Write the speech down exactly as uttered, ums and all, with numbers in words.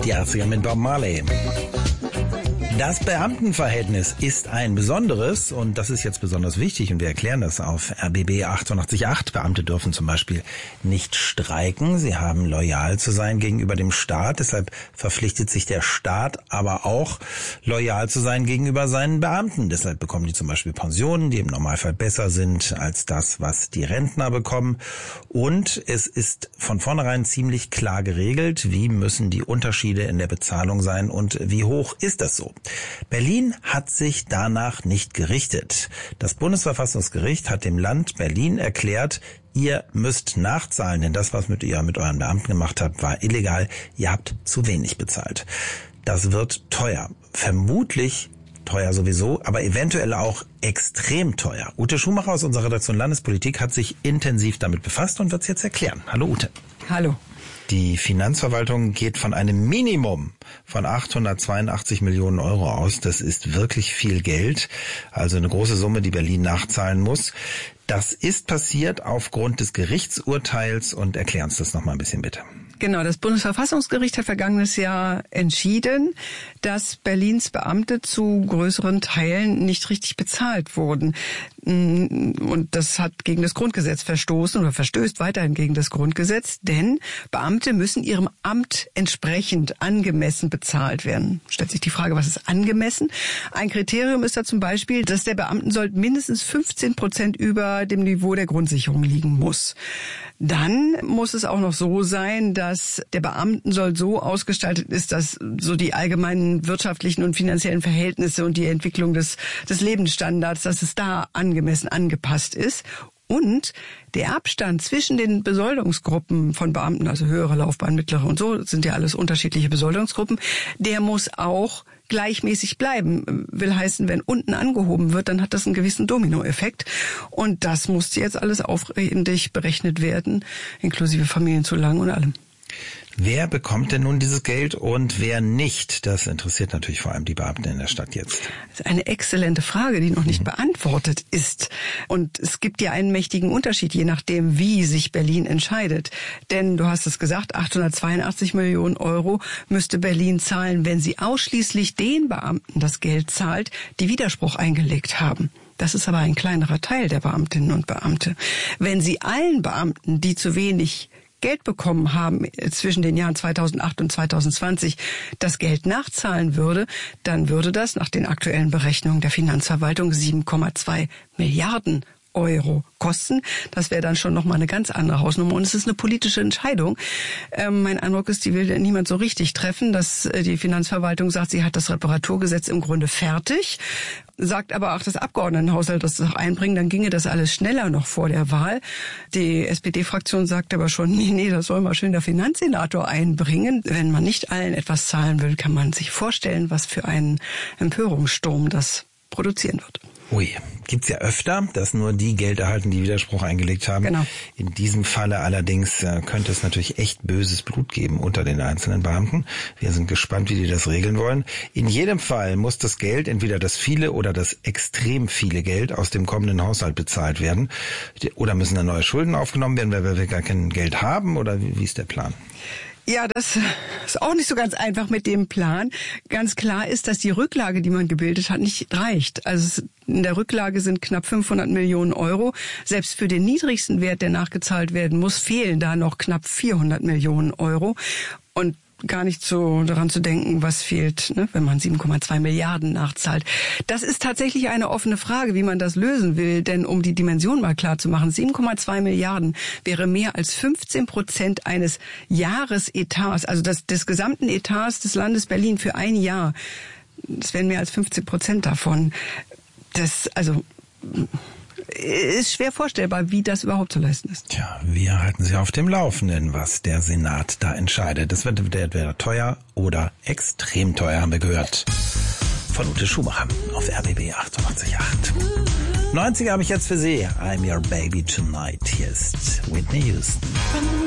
Die achtziger mit Bob Marley. Das Beamtenverhältnis ist ein besonderes und das ist jetzt besonders wichtig und wir erklären das auf R B B achtundachtzig Komma acht. Beamte dürfen zum Beispiel nicht streiken. Sie haben loyal zu sein gegenüber dem Staat. Deshalb verpflichtet sich der Staat aber auch loyal zu sein gegenüber seinen Beamten. Deshalb bekommen die zum Beispiel Pensionen, die im Normalfall besser sind als das, was die Rentner bekommen. Und es ist von vornherein ziemlich klar geregelt, wie müssen die Unterschiede in der Bezahlung sein und wie hoch ist das so. Berlin hat sich danach nicht gerichtet. Das Bundesverfassungsgericht hat dem Land Berlin erklärt, ihr müsst nachzahlen, denn das, was mit ihr mit euren Beamten gemacht habt, war illegal. Ihr habt zu wenig bezahlt. Das wird teuer. Vermutlich teuer sowieso, aber eventuell auch extrem teuer. Ute Schumacher aus unserer Redaktion Landespolitik hat sich intensiv damit befasst und wird es jetzt erklären. Hallo Ute. Hallo. Die Finanzverwaltung geht von einem Minimum von achthundertzweiundachtzig Millionen Euro aus. Das ist wirklich viel Geld, also eine große Summe, die Berlin nachzahlen muss. Das ist passiert aufgrund des Gerichtsurteils und erklär uns das noch mal ein bisschen bitte. Genau, das Bundesverfassungsgericht hat vergangenes Jahr entschieden, dass Berlins Beamte zu größeren Teilen nicht richtig bezahlt wurden. Und das hat gegen das Grundgesetz verstoßen oder verstößt weiterhin gegen das Grundgesetz, denn Beamte müssen ihrem Amt entsprechend angemessen bezahlt werden. Stellt sich die Frage, was ist angemessen? Ein Kriterium ist da zum Beispiel, dass der Beamtensold mindestens fünfzehn Prozent über dem Niveau der Grundsicherung liegen muss. Dann muss es auch noch so sein, dass der Beamtensold so ausgestaltet ist, dass so die allgemeinen wirtschaftlichen und finanziellen Verhältnisse und die Entwicklung des, des Lebensstandards, dass es da angemessen angepasst ist. Und der Abstand zwischen den Besoldungsgruppen von Beamten, also höhere Laufbahn, mittlere und so, sind ja alles unterschiedliche Besoldungsgruppen, der muss auch gleichmäßig bleiben. Will heißen, wenn unten angehoben wird, dann hat das einen gewissen Dominoeffekt. Und das musste jetzt alles aufwendig berechnet werden, inklusive Familienzulagen und allem. Wer bekommt denn nun dieses Geld und wer nicht? Das interessiert natürlich vor allem die Beamten in der Stadt jetzt. Das ist eine exzellente Frage, die noch nicht mhm. beantwortet ist. Und es gibt ja einen mächtigen Unterschied, je nachdem, wie sich Berlin entscheidet. Denn du hast es gesagt, achthundertzweiundachtzig Millionen Euro müsste Berlin zahlen, wenn sie ausschließlich den Beamten das Geld zahlt, die Widerspruch eingelegt haben. Das ist aber ein kleinerer Teil der Beamtinnen und Beamte. Wenn sie allen Beamten, die zu wenig Geld bekommen haben zwischen den Jahren zweitausendacht und zweitausendzwanzig, das Geld nachzahlen würde, dann würde das nach den aktuellen Berechnungen der Finanzverwaltung sieben Komma zwei Milliarden Euro kosten. Das wäre dann schon nochmal eine ganz andere Hausnummer. Und es ist eine politische Entscheidung. Ähm, mein Eindruck ist, die will niemand so richtig treffen, dass äh, die Finanzverwaltung sagt, sie hat das Reparaturgesetz im Grunde fertig, sagt aber auch das Abgeordnetenhaushalt das auch einbringen, dann ginge das alles schneller noch vor der Wahl. Die S P D-Fraktion sagt aber schon, nee, nee, das soll mal schön der Finanzsenator einbringen. Wenn man nicht allen etwas zahlen will, kann man sich vorstellen, was für einen Empörungssturm das produzieren wird. Ui, gibt's ja öfter, dass nur die Geld erhalten, die Widerspruch eingelegt haben. Genau. In diesem Falle allerdings äh, könnte es natürlich echt böses Blut geben unter den einzelnen Beamten. Wir sind gespannt, wie die das regeln wollen. In jedem Fall muss das Geld, entweder das viele oder das extrem viele Geld aus dem kommenden Haushalt bezahlt werden. Oder müssen da neue Schulden aufgenommen werden, weil wir gar kein Geld haben? Oder wie, wie ist der Plan? Ja, das ist auch nicht so ganz einfach mit dem Plan. Ganz klar ist, dass die Rücklage, die man gebildet hat, nicht reicht. Also in der Rücklage sind knapp fünfhundert Millionen Euro. Selbst für den niedrigsten Wert, der nachgezahlt werden muss, fehlen da noch knapp vierhundert Millionen Euro. Und gar nicht so daran zu denken, was fehlt, ne, wenn man sieben Komma zwei Milliarden nachzahlt. Das ist tatsächlich eine offene Frage, wie man das lösen will, denn um die Dimension mal klar zu machen, sieben Komma zwei Milliarden wäre mehr als fünfzehn Prozent eines Jahresetats, also des, des gesamten Etats des Landes Berlin für ein Jahr. Das wären mehr als fünfzehn Prozent davon. Das, also, ist schwer vorstellbar, wie das überhaupt zu leisten ist. Tja, wir halten Sie auf dem Laufenden, was der Senat da entscheidet. Das wird entweder teuer oder extrem teuer, haben wir gehört. Von Ute Schumacher auf R B B achtundachtzig Komma acht. neunziger habe ich jetzt für Sie. I'm your baby tonight. Hier ist Whitney Houston.